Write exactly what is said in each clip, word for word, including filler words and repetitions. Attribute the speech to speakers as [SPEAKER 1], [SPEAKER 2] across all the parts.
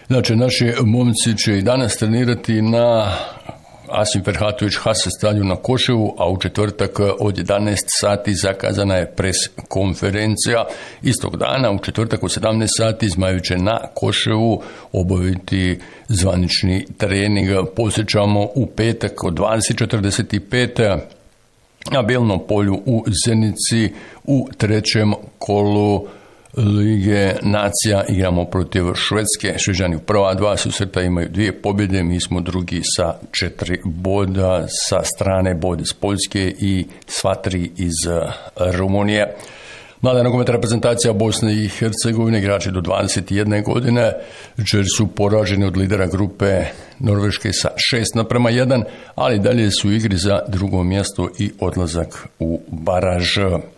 [SPEAKER 1] Znači, naši momci će i danas trenirati na Asim Ferhatović Hase stadionu na Koševu, a u četvrtak od jedanaest sati zakazana je pres konferencija. Istog dana, u četvrtak od sedamnaest sati, Zmajevi će na Koševu obaviti zvanični trening. Posjećamo u petak od dvadeset četrdeset pet na Bijelnom polju u Zenici u trećem kolu Lige nacija igramo protiv Švedske. Šveđani u prva dva susreta imaju dvije pobjede, mi smo drugi sa četiri boda sa strane bod iz Poljske i sva tri iz Rumunije. Mlada nogometna reprezentacija Bosne i Hercegovine, igrači do dvadeset jedne godine, jučer su poraženi od lidera grupe Norveške sa šest naprema jedan, ali dalje su u igri za drugo mjesto i odlazak u baraž.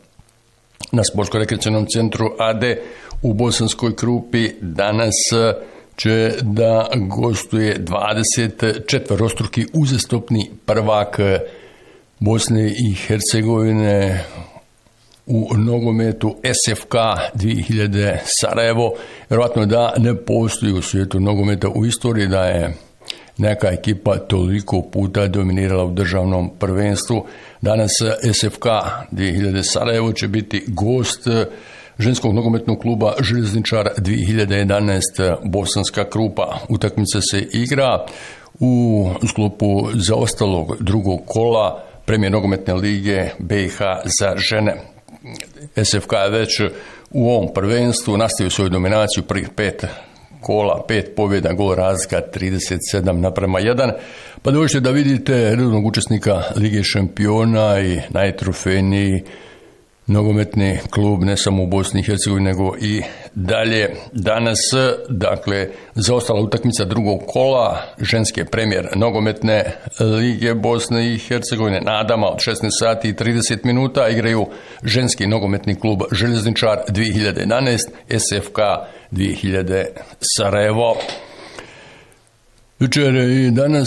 [SPEAKER 1] Na Sportsko-rekreacionom centru A D u Bosanskoj Krupi danas će da gostuje dvadeset četverostruki uzastopni prvak Bosne i Hercegovine u nogometu S F K dvije hiljade Sarajevo. Vjerojatno da ne postoji u svijetu nogometa u istoriji da je neka ekipa toliko puta dominirala u državnom prvenstvu. Danas S F K dvije hiljade Sarajevo će biti gost ženskog nogometnog kluba Željezničar dvije hiljade jedanaest Bosanska Krupa. Utakmica se igra u sklopu zaostalog drugog kola Premijer nogometne lige B i H za žene. S F K je već u ovom prvenstvu nastavio svoju dominaciju prvih pet kola, pet pobjeda, gol razlika trideset sedam naprema jedan. Pa dođete da vidite redovnog učesnika Lige šampiona i najtrofejniji nogometni klub ne samo u Bosni i Hercegovini nego i dalje. Danas, dakle, zaostala utakmica drugog kola ženske premijer nogometne lige Bosne i Hercegovine na Adama od šesnaest sati i trideset minuta igraju ženski nogometni klub Željezničar dvije hiljade jedanaest, S F K dvije hiljade Sarajevo. Jučer i danas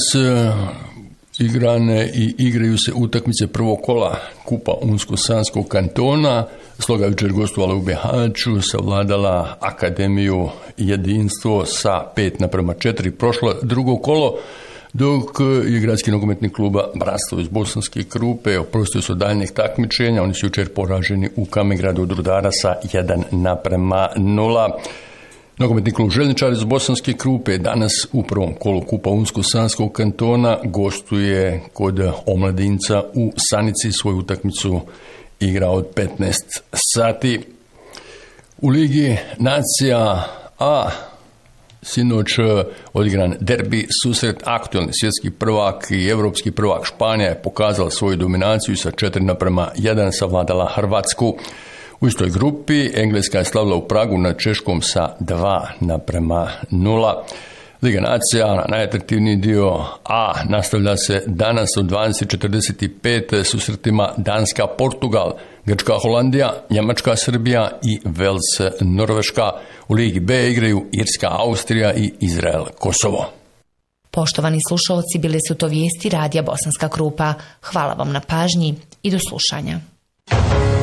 [SPEAKER 1] igrane i igraju se utakmice prvog kola Kupa Unsko-Sanskog kantona. Sloga jučer gostovala u Bihaću, savladala Akademiju Jedinstvo sa pet naprema četiri, prošla drugo kolo, dok je gradski nogometni kluba Bratstvo iz Bosanske Krupe oprostio su daljnjeg takmičenja. Oni su jučer poraženi u Kamegradu od Rudara sa jedan naprema nula. Nogometni klub Željezničar iz Bosanske Krupe danas u prvom kolu Kupa Unsko-Sanskog kantona gostuje kod omladinca u Sanici. Svoju utakmicu igra od petnaest sati. U Ligi nacija A sinoć odigran derbi susret. Aktualni svjetski prvak i evropski prvak Španija je pokazala svoju dominaciju sa četiri naprema jedan, savladala Hrvatsku. U istoj grupi Engleska je slavila u Pragu nad Češkom sa dva naprema nula. Liga nacija, najatraktivniji dio A, nastavlja se danas od dvadeset četrdeset pet susretima Danska-Portugal, Grčka-Holandija, Njemačka-Srbija i Vels-Norveška. U Ligi B igraju Irska-Austrija i Izrael-Kosovo.
[SPEAKER 2] Poštovani slušalci, bile su to vijesti Radija Bosanska Krupa. Hvala vam na pažnji i do slušanja.